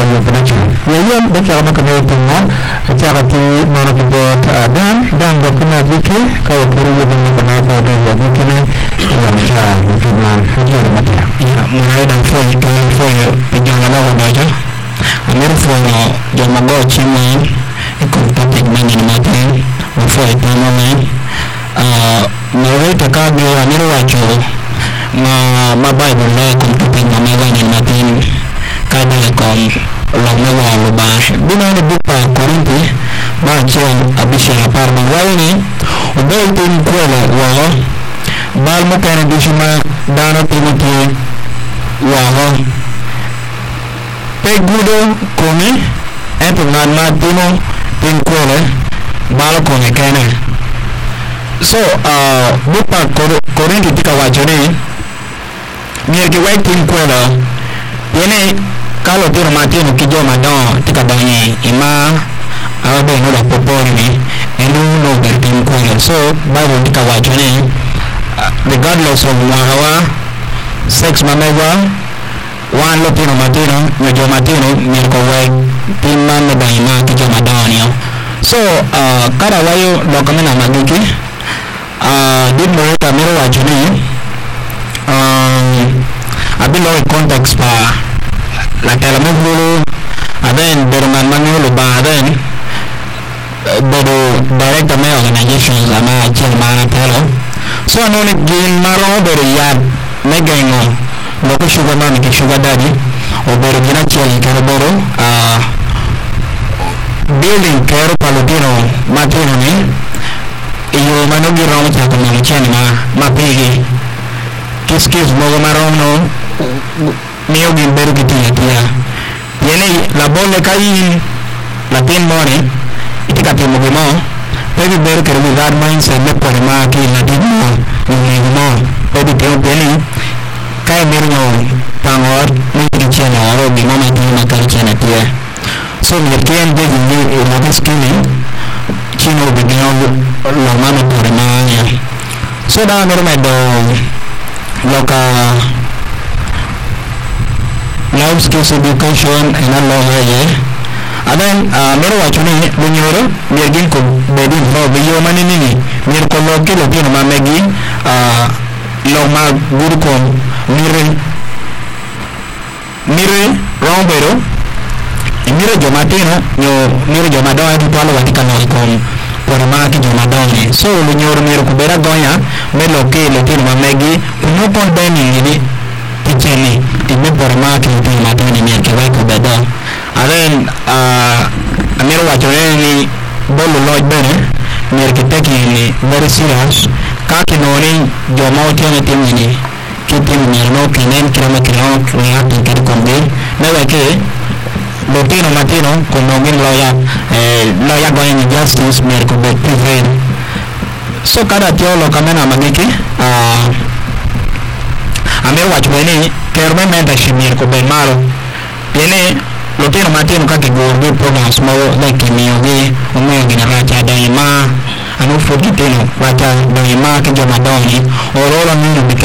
production yayin da ke maka da tunna a tsarati mana da dan da kuma dike kawai kuru da na ba da dike ne ya ta kuma hajjar mata ya mu da foi da foi da na ba da amir foi da mago chini ko topic mani mata mu foi da mama mawai ta ka ga amir wacho ma bible la ko topic mama wani matin kada kom lama walu ba bina ni bupa korinti ba chen abisha par ba wani ubel tin kwela wa bal mo kana bishuma dana tiniti wa pe gudo komi eto nan ma tino tin kwela bal ko ne kana so bupa korinti tika wajone mier ke wai tin kwela yene kalau tiro matino kijo madon tika bani ima abe no da popori ni enu no bertin kwela so bible tika wajone regardless of wahawa sex mamewa wan lo tiro matino mejo matino mirko wai pinman no baima kijo madon yo so kada wayo lo kamena magiki did mo ta mero wajone abilo context pa la telemóvil aden berman manual ba aden bedo direct me organizations ama chairman telo so no ni gin maro bedo ya megengo loko sugar man ki sugar daddy o bedo gina cheli karo bedo building karo palutino matino ni iyo manogi rom cha ko ni cheni ma pigi kiskis mogo maro no mio gin beru kitia yene la bolle kai la tin mone itika timo mo pebi beru ke regard mindset le por ma ki la tin mo pebi teo beni kai meru no pangor ni kichena oro bi mama ti ma kai chena tia so mi kien de ni la skini chino bi no lo mano por ma so da meru me do loka life skills education and Allah ye adan mero wachuni bunyoro mergin ko bedin no biyo mani nini mer ko lo ke lo pino ma megi lo ma guru ko mire rombero mire jomatino yo mire jomado ay palo watika no ko por ma ki jomado ni so lo nyoro mero ko bera gonya me lo ke lo pino ma megi no kon beni ni ticheni tibe por ma ki ti matini mi ke vai ko bedo aren amero wachone ni bolo loj bene mer ke teki ni very serious ka ki no ni jo mo tiene timini ki timini no kinen krama kino kya ti ko de na wa ke lotino matino con no min loya going in justice mer ko be prevail so kada tiolo kamena magiki amir wachweni kerme menta shimir ko ben malo tiene lo tiene matino ka ke gordo programs mo like miyogi umo ginaracha daima anu fokiteno wata daima ke jomadoni ororo ninu